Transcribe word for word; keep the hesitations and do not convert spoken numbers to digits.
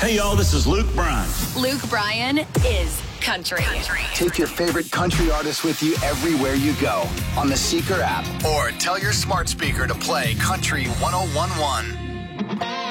Hey, y'all, this is Luke Bryan. Luke Bryan is country. country. Take your favorite country artists with you everywhere you go on the Seeker app, or tell your smart speaker to play Country one oh one one.